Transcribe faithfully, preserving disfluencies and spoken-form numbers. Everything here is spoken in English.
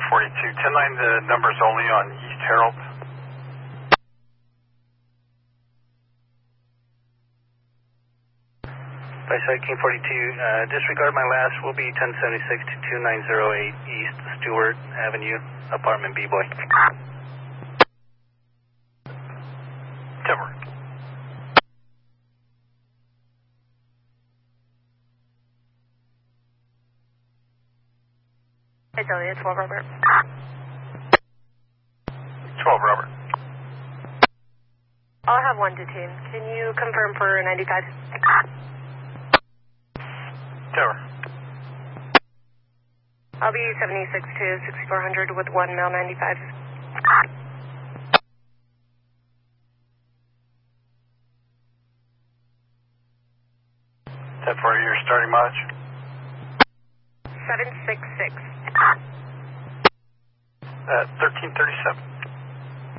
forty-two. ten nine, the number's only on East Herald. Vice King forty-two, uh, disregard my last, will be ten seventy-six to two nine zero eight East Stewart Avenue, apartment B-Boy. Timber. Hey, Delia, twelve Robert. twelve Robert. I'll have one detained. Can you confirm for ninety-five? Timber. I'll be seventy-six to sixty-four hundred with one male ninety-five. ten for your starting mileage. seven six six. Uh, thirteen thirty-seven.